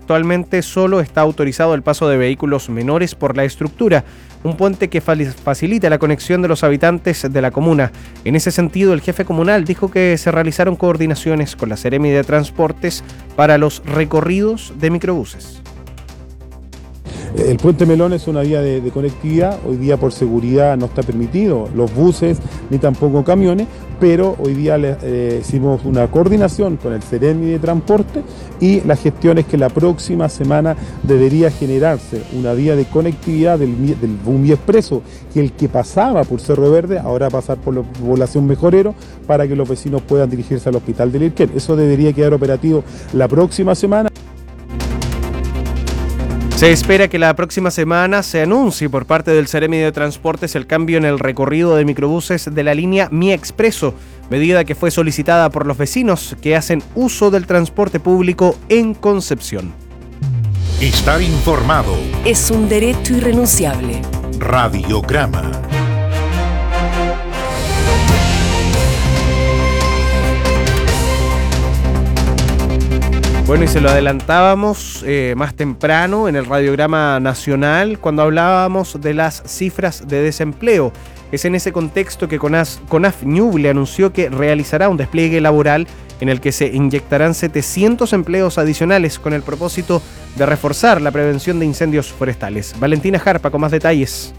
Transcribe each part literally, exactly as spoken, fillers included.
actualmente solo está autorizado el paso de vehículos menores por la estructura, un puente que facilita la conexión de los habitantes de la comuna. En ese sentido, el jefe comunal dijo que se realizaron coordinaciones con la Seremi de Transportes para los recorridos de microbuses. El Puente Melón es una vía de, de conectividad, hoy día por seguridad no está permitido los buses ni tampoco camiones, pero hoy día le, eh, hicimos una coordinación con el Seremi de Transporte y la gestión es que la próxima semana debería generarse una vía de conectividad del, del Bumi Expreso, que el que pasaba por Cerro Verde ahora va a pasar por la población Mejorero para que los vecinos puedan dirigirse al Hospital del Irquén. Eso debería quedar operativo la próxima semana. Se espera que la próxima semana se anuncie por parte del Seremi de Transportes el cambio en el recorrido de microbuses de la línea Mi Expreso, medida que fue solicitada por los vecinos que hacen uso del transporte público en Concepción. Estar informado es un derecho irrenunciable. Radiograma. Bueno, y se lo adelantábamos eh, más temprano en el Radiograma Nacional cuando hablábamos de las cifras de desempleo. Es en ese contexto que CONAF, CONAF Ñuble anunció que realizará un despliegue laboral en el que se inyectarán setecientos empleos adicionales con el propósito de reforzar la prevención de incendios forestales. Valentina Jarpa con más detalles.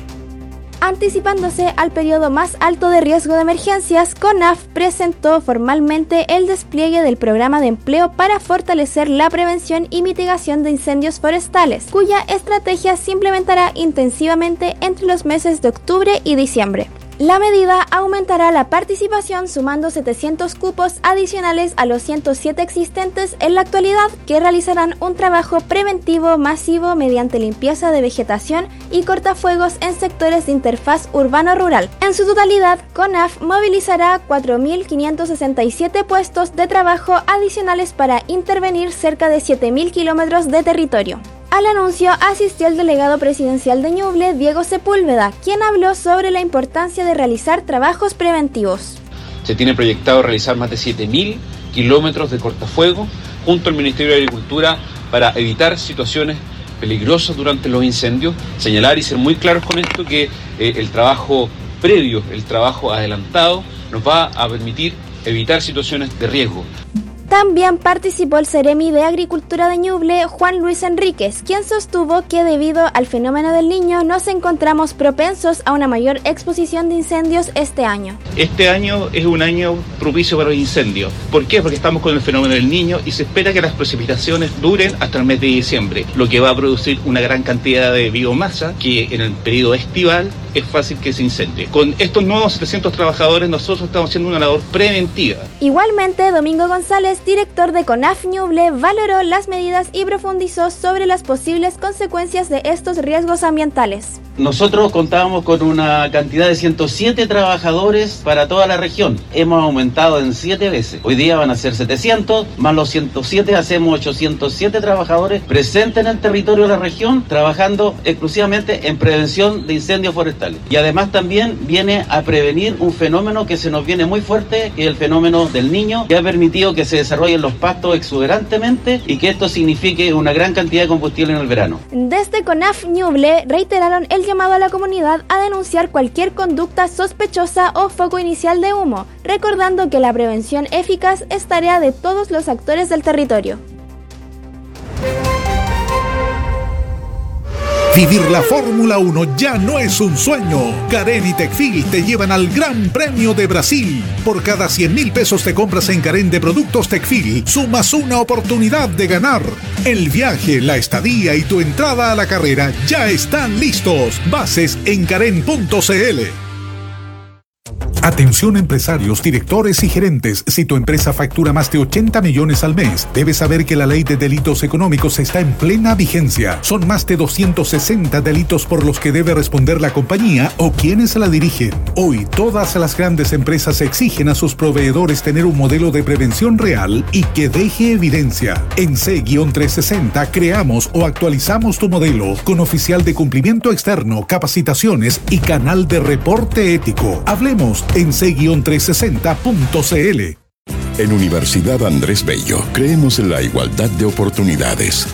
Anticipándose al periodo más alto de riesgo de emergencias, CONAF presentó formalmente el despliegue del programa de empleo para fortalecer la prevención y mitigación de incendios forestales, cuya estrategia se implementará intensivamente entre los meses de octubre y diciembre. La medida aumentará la participación sumando setecientos cupos adicionales a los ciento siete existentes en la actualidad, que realizarán un trabajo preventivo masivo mediante limpieza de vegetación y cortafuegos en sectores de interfaz urbano-rural. En su totalidad, CONAF movilizará cuatro mil quinientos sesenta y siete puestos de trabajo adicionales para intervenir cerca de siete mil kilómetros de territorio. Al anuncio asistió el delegado presidencial de Ñuble, Diego Sepúlveda, quien habló sobre la importancia de realizar trabajos preventivos. Se tiene proyectado realizar más de siete mil kilómetros de cortafuego junto al Ministerio de Agricultura para evitar situaciones peligrosas durante los incendios. Señalar y ser muy claros con esto que eh, el trabajo previo, el trabajo adelantado, nos va a permitir evitar situaciones de riesgo. También participó el Seremi de Agricultura de Ñuble, Juan Luis Enríquez, quien sostuvo que debido al fenómeno del Niño nos encontramos propensos a una mayor exposición de incendios este año. Este año es un año propicio para los incendios. ¿Por qué? Porque estamos con el fenómeno del Niño y se espera que las precipitaciones duren hasta el mes de diciembre, lo que va a producir una gran cantidad de biomasa que en el periodo estival es fácil que se incendie. Con estos nuevos setecientos trabajadores nosotros estamos haciendo una labor preventiva. Igualmente, Domingo González, director de CONAF Ñuble, valoró las medidas y profundizó sobre las posibles consecuencias de estos riesgos ambientales. Nosotros contábamos con una cantidad de ciento siete trabajadores para toda la región. Hemos aumentado en siete veces. Hoy día van a ser setecientos, más los ciento siete, hacemos ochocientos siete trabajadores presentes en el territorio de la región, trabajando exclusivamente en prevención de incendios forestales. Y además también viene a prevenir un fenómeno que se nos viene muy fuerte, que es el fenómeno del Niño, que ha permitido que se desarrollen los pastos exuberantemente y que esto signifique una gran cantidad de combustible en el verano. Desde CONAF Ñuble reiteraron el llamado a la comunidad a denunciar cualquier conducta sospechosa o foco inicial de humo, recordando que la prevención eficaz es tarea de todos los actores del territorio. Vivir la Fórmula uno ya no es un sueño. Carén y Tecfil te llevan al Gran Premio de Brasil. Por cada cien mil pesos te compras en Carén de productos Tecfil, sumas una oportunidad de ganar. El viaje, la estadía y tu entrada a la carrera ya están listos. Bases en carén punto c l. Atención empresarios, directores y gerentes. Si tu empresa factura más de ochenta millones al mes, debes saber que la ley de delitos económicos está en plena vigencia. Son más de doscientos sesenta delitos por los que debe responder la compañía o quienes la dirigen. Hoy, todas las grandes empresas exigen a sus proveedores tener un modelo de prevención real y que deje evidencia. En C trescientos sesenta creamos o actualizamos tu modelo con oficial de cumplimiento externo, capacitaciones y canal de reporte ético. Hablemos en C trescientos sesenta punto c l. En Universidad Andrés Bello creemos en la igualdad de oportunidades.